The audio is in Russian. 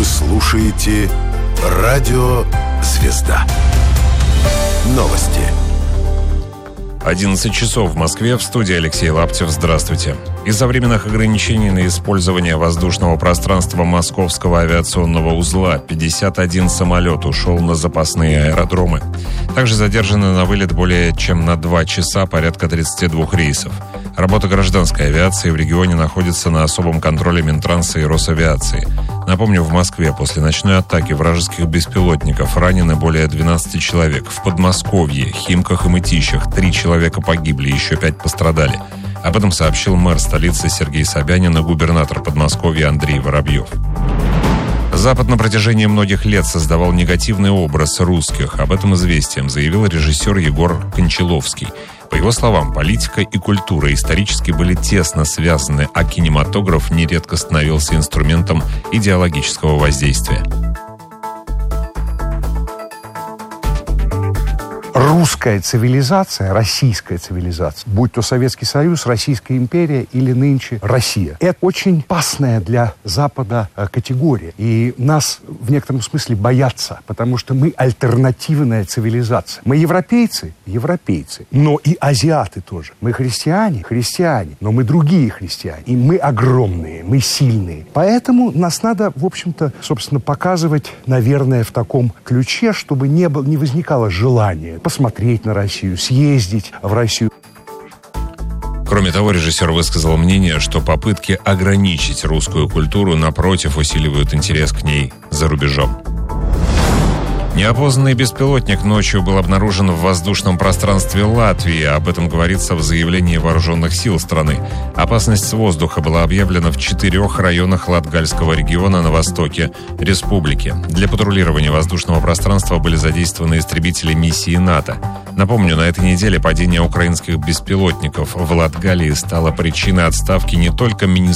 слушаете «Радио Звезда». Новости. 11 часов в Москве. В студии Алексей Лаптев. Здравствуйте. Из-за временных ограничений на использование воздушного пространства Московского авиационного узла 51 самолет ушел на запасные аэродромы. Также задержаны на вылет более чем на 2 часа порядка 32 рейсов. Работа гражданской авиации в регионе находится на особом контроле Минтранса и Росавиации. Напомню, в Москве после ночной атаки вражеских беспилотников ранены более 12 человек. В Подмосковье, Химках и Мытищах 3 человека погибли, еще 5 пострадали. Об этом сообщил мэр столицы Сергей Собянин и губернатор Подмосковья Андрей Воробьев. Запад на протяжении многих лет создавал негативный образ русских. Об этом «Известиям» заявил режиссер Егор Кончаловский. По его словам, политика и культура исторически были тесно связаны, а кинематограф нередко становился инструментом идеологического воздействия. Русская цивилизация, российская цивилизация, будь то Советский Союз, Российская империя или нынче Россия, это очень опасная для Запада категория. И нас в некотором смысле боятся, потому что мы альтернативная цивилизация. Мы европейцы, но и азиаты тоже. Мы христиане, но мы другие христиане. И мы огромные, мы сильные. Поэтому нас надо, в общем-то, собственно, показывать, наверное, в таком ключе, чтобы не возникало желания посмотреть на Россию, съездить в Россию. Кроме того, режиссер высказал мнение, что попытки ограничить русскую культуру, напротив, усиливают интерес к ней за рубежом. Неопознанный беспилотник ночью был обнаружен в воздушном пространстве Латвии. Об этом говорится в заявлении вооруженных сил страны. Опасность с воздуха была объявлена в 4 районах Латгальского региона на востоке республики. Для патрулирования воздушного пространства были задействованы истребители миссии НАТО. Напомню, на этой неделе падение украинских беспилотников в Латгалии стало причиной отставки не только министра